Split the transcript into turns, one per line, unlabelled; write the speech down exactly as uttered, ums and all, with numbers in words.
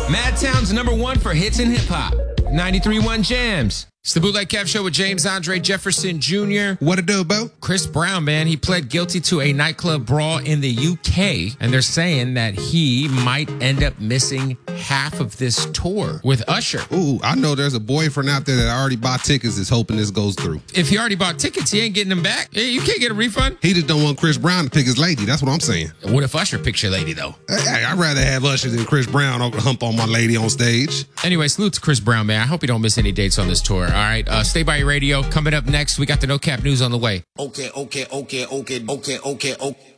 Madtown's number one for hits and hip hop. ninety-three point one Jams.
It's the Bootleg Kev Show with James Andre Jefferson Junior
What it do, Bo?
Chris Brown, man, he pled guilty to a nightclub brawl in the U K, and they're saying that he might end up missing half of this tour with Usher.
Ooh, I know there's a boyfriend out there that already bought tickets is hoping this goes through.
If he already bought tickets, he ain't getting them back. Hey, you can't get a refund.
He just don't want Chris Brown to pick his lady. That's what I'm saying.
What if Usher picks your lady, though?
Hey, I'd rather have Usher than Chris Brown hump on my lady on stage.
Anyway, salute to Chris Brown, man. I hope you don't miss any dates on this tour, all right? Uh, stay by your radio. Coming up next, we got the No Cap News on the way.
Okay, okay, okay, okay, okay, okay, okay.